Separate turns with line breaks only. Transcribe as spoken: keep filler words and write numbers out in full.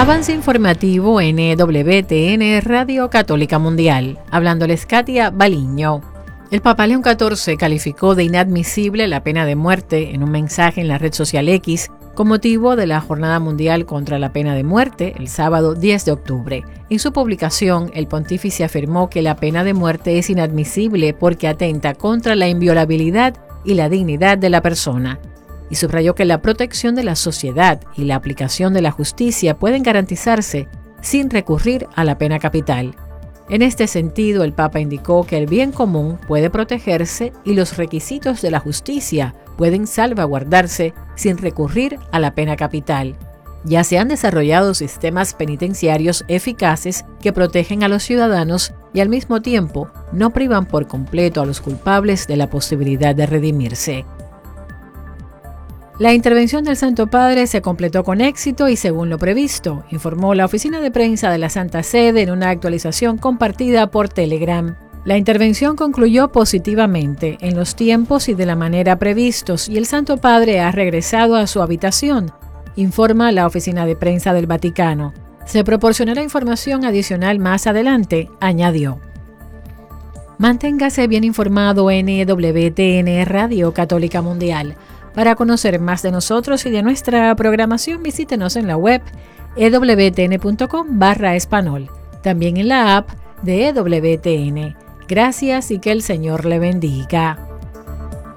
Avance informativo en E W T N Radio Católica Mundial. Hablándoles Katia Baliño. El Papa León catorce calificó de inadmisible la pena de muerte en un mensaje en la red social X con motivo de la Jornada Mundial contra la Pena de Muerte el sábado diez de octubre. En su publicación, el pontífice afirmó que la pena de muerte es inadmisible porque atenta contra la inviolabilidad y la dignidad de la persona, y subrayó que la protección de la sociedad y la aplicación de la justicia pueden garantizarse sin recurrir a la pena capital. En este sentido, el Papa indicó que el bien común puede protegerse y los requisitos de la justicia pueden salvaguardarse sin recurrir a la pena capital. Ya se han desarrollado sistemas penitenciarios eficaces que protegen a los ciudadanos y al mismo tiempo no privan por completo a los culpables de la posibilidad de redimirse. La intervención del Santo Padre se completó con éxito y según lo previsto, informó la oficina de prensa de la Santa Sede en una actualización compartida por Telegram. La intervención concluyó positivamente en los tiempos y de la manera previstos y el Santo Padre ha regresado a su habitación, informa la oficina de prensa del Vaticano. Se proporcionará información adicional más adelante, añadió. Manténgase bien informado en E W T N Radio Católica Mundial. Para conocer más de nosotros y de nuestra programación, visítenos en la web e w t n punto com barra español, también en la app de E W T N. Gracias y que el Señor le bendiga.